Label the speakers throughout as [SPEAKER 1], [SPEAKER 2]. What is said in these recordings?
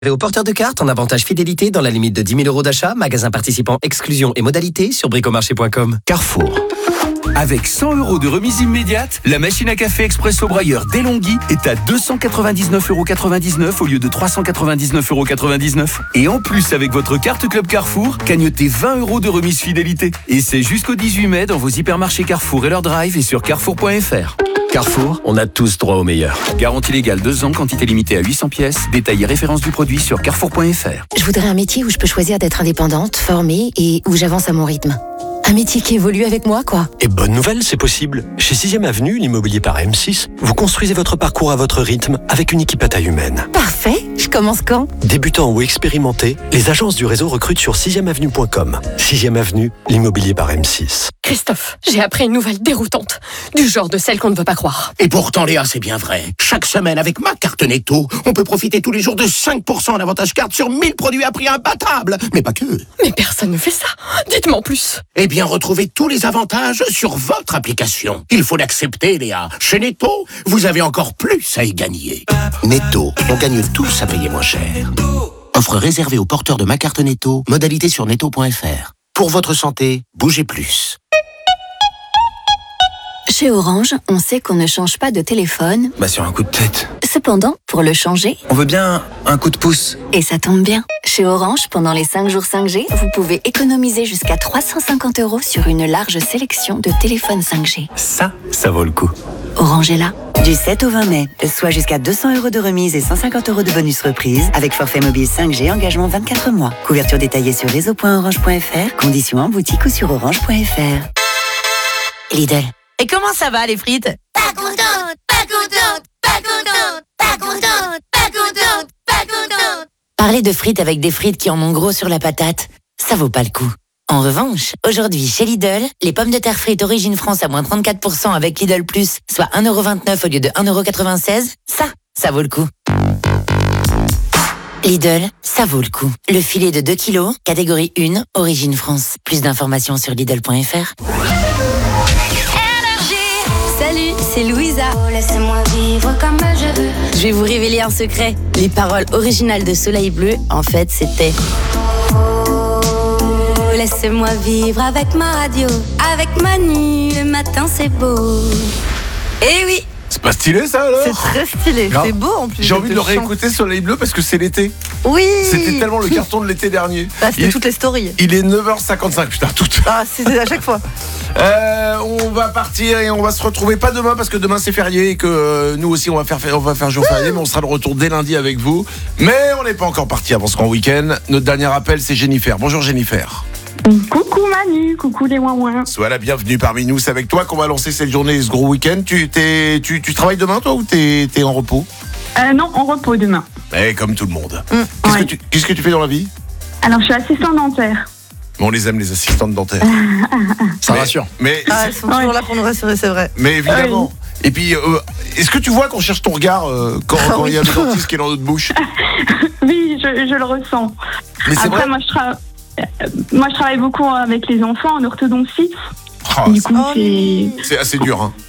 [SPEAKER 1] Et au porteur de carte en avantage fidélité dans la limite de 10 000 € d'achat, magasin participant, exclusion et modalités sur bricomarché.com.
[SPEAKER 2] Carrefour. Avec 100 € de remise immédiate, la machine à café Expresso Brailleur DeLonghi est à 299,99 € au lieu de 399,99 €. Et en plus, avec votre carte Club Carrefour, cagnotez 20 € de remise fidélité. Et c'est jusqu'au 18 mai dans vos hypermarchés Carrefour et leur drive et sur carrefour.fr. Carrefour, on a tous droit au meilleur. Garantie légale 2 ans, quantité limitée à 800 pièces. Détail et référence du produit sur carrefour.fr.
[SPEAKER 3] Je voudrais un métier où je peux choisir d'être indépendante, formée et où j'avance à mon rythme. Un métier qui évolue avec moi, quoi.
[SPEAKER 4] Et bonne nouvelle, c'est possible. Chez 6e Avenue, l'immobilier par M6, vous construisez votre parcours à votre rythme avec une équipe à taille humaine.
[SPEAKER 3] Parfait. Je commence quand ?
[SPEAKER 4] Débutant ou expérimenté, les agences du réseau recrutent sur 6eavenue.com. 6e Avenue, l'immobilier par M6.
[SPEAKER 5] Christophe, j'ai appris une nouvelle déroutante. Du genre de celle qu'on ne veut pas croire.
[SPEAKER 6] Et pourtant, Léa, c'est bien vrai. Chaque semaine, avec ma carte Netto, on peut profiter tous les jours de 5% d'avantage carte sur 1000 produits à prix imbattable. Mais pas que.
[SPEAKER 5] Mais personne ne fait ça. Dites-moi en plus.
[SPEAKER 6] Eh bien, retrouvez tous les avantages sur votre application. Il faut l'accepter, Léa. Chez Netto, vous avez encore plus à y gagner. Netto, on gagne tous à payer moins cher. Offre réservée aux porteurs de ma carte Netto. Modalité sur netto.fr. Pour votre santé, bougez plus.
[SPEAKER 3] Chez Orange, on sait qu'on ne change pas de téléphone.
[SPEAKER 7] Sur un coup de tête.
[SPEAKER 3] Cependant, pour le changer...
[SPEAKER 7] On veut bien un coup de pouce.
[SPEAKER 3] Et ça tombe bien. Chez Orange, pendant les 5 jours 5G, vous pouvez économiser jusqu'à 350 € sur une large sélection de téléphones 5G.
[SPEAKER 7] Ça vaut le coup.
[SPEAKER 3] Orange est là.
[SPEAKER 8] Du 7 au 20 mai, soit jusqu'à 200 € de remise et 150 € de bonus reprise avec forfait mobile 5G, engagement 24 mois. Couverture détaillée sur réseau.orange.fr, conditions en boutique ou sur orange.fr.
[SPEAKER 3] Lidl.
[SPEAKER 9] Et comment ça va les frites ?
[SPEAKER 10] Pas contente, pas contente, pas contente, pas contente, pas contente, pas contente.
[SPEAKER 9] Parler de frites avec des frites qui en ont gros sur la patate, ça vaut pas le coup. En revanche, aujourd'hui chez Lidl, les pommes de terre frites Origine France à moins 34% avec Lidl Plus, soit 1,29 € au lieu de 1,96 €, ça vaut le coup. Lidl, ça vaut le coup. Le filet de 2 kg, catégorie 1, Origine France. Plus d'informations sur Lidl.fr.
[SPEAKER 3] Salut, c'est Louisa.
[SPEAKER 10] Laissez-moi vivre comme je veux.
[SPEAKER 9] Je vais vous révéler un secret. Les paroles originales de Soleil Bleu, en fait, c'était...
[SPEAKER 10] Laissez-moi vivre avec ma radio, avec Manu, le matin c'est beau.
[SPEAKER 9] Eh oui.
[SPEAKER 11] C'est pas stylé ça alors ?
[SPEAKER 12] C'est très stylé,
[SPEAKER 11] Non.
[SPEAKER 12] c'est beau en plus.
[SPEAKER 11] J'ai envie de le réécouter Soleil Bleu parce que c'est l'été.
[SPEAKER 12] Oui.
[SPEAKER 11] C'était tellement le carton de l'été dernier.
[SPEAKER 12] C'était toutes les stories.
[SPEAKER 11] Il est 9h55, putain, toutes.
[SPEAKER 12] Ah, c'est à chaque fois.
[SPEAKER 11] On va partir et on va se retrouver pas demain parce que demain c'est férié et que nous aussi on va faire jour férié, mais on sera de retour dès lundi avec vous. Mais on n'est pas encore parti avant ce grand week-end. Notre dernier appel c'est Jennifer. Bonjour Jennifer.
[SPEAKER 13] Coucou Manu, coucou les ouin-ouin.
[SPEAKER 11] Sois la bienvenue parmi nous, c'est avec toi qu'on va lancer cette journée et ce gros week-end. Tu travailles demain toi ou t'es en repos ?
[SPEAKER 13] Non, en repos demain.
[SPEAKER 11] Comme tout le monde.
[SPEAKER 13] Ouais.
[SPEAKER 11] Qu'est-ce que tu fais dans la vie ?
[SPEAKER 13] Alors je suis assistante dentaire.
[SPEAKER 11] On les aime les assistantes dentaires.
[SPEAKER 7] Ça rassure.
[SPEAKER 11] Mais
[SPEAKER 12] elles sont toujours là pour nous rassurer, c'est vrai.
[SPEAKER 11] Mais évidemment. Et puis, est-ce que tu vois qu'on cherche ton regard quand il y a le dentiste qui est dans notre bouche ?
[SPEAKER 13] Oui, je le ressens.
[SPEAKER 11] Mais c'est
[SPEAKER 13] après,
[SPEAKER 11] vrai.
[SPEAKER 13] moi je travaille beaucoup avec les enfants en orthodontie. Du coup,
[SPEAKER 11] c'est assez dur, hein.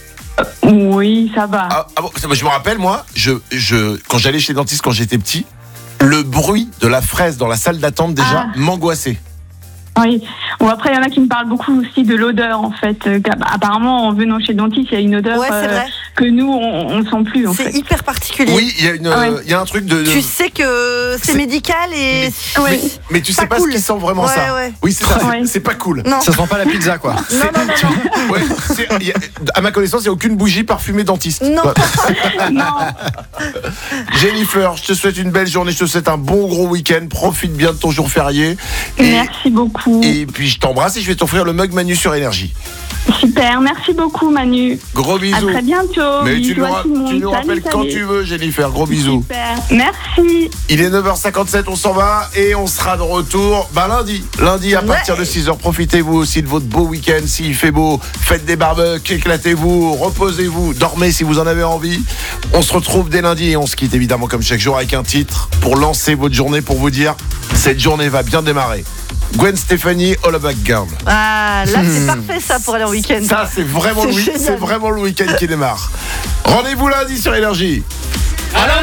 [SPEAKER 13] Oui, ça va.
[SPEAKER 11] Je me rappelle, moi, quand j'allais chez le dentiste quand j'étais petit, le bruit de la fraise dans la salle d'attente déjà m'angoissait.
[SPEAKER 13] Oui. Bon, après, il y en a qui me parlent beaucoup aussi de l'odeur, en fait. Apparemment, en venant chez le dentiste, il y a une odeur que nous, on ne sent plus, en fait.
[SPEAKER 12] C'est hyper particulier.
[SPEAKER 11] Oui, il y a un truc de...
[SPEAKER 12] Tu sais que c'est médical et...
[SPEAKER 11] Mais tu sais pas
[SPEAKER 12] cool.
[SPEAKER 11] ce qui sent vraiment ça.
[SPEAKER 12] Ouais.
[SPEAKER 11] Oui, c'est ça. C'est pas cool.
[SPEAKER 12] Non.
[SPEAKER 7] Ça sent pas la pizza, quoi.
[SPEAKER 12] Non.
[SPEAKER 11] Ouais, à ma connaissance, il n'y a aucune bougie parfumée dentiste.
[SPEAKER 12] Non.
[SPEAKER 13] Non.
[SPEAKER 11] Jennifer, je te souhaite une belle journée. Je te souhaite un bon gros week-end. Profite bien de ton jour férié.
[SPEAKER 13] Merci beaucoup.
[SPEAKER 11] Et puis je t'embrasse et je vais t'offrir le mug Manu sur Énergie.
[SPEAKER 13] Super, merci beaucoup Manu.
[SPEAKER 11] Gros bisous.
[SPEAKER 13] À très bientôt.
[SPEAKER 11] Mais
[SPEAKER 13] bisous à tout le monde.
[SPEAKER 11] tu nous rappelles quand tu veux Jennifer, gros bisous.
[SPEAKER 13] Super, merci.
[SPEAKER 11] Il est 9h57, on s'en va et on sera de retour lundi à partir de 6h. Profitez-vous aussi de votre beau week-end. S'il fait beau, faites des barbecues, éclatez-vous, reposez-vous, dormez si vous en avez envie. On se retrouve dès lundi et on se quitte évidemment comme chaque jour avec un titre pour lancer votre journée, pour vous dire cette journée va bien démarrer. Gwen Stefani, All About Girl.
[SPEAKER 12] Ah, là c'est parfait ça pour aller en week-end.
[SPEAKER 11] Ça c'est vraiment le week-end qui démarre. Rendez-vous lundi sur Énergie.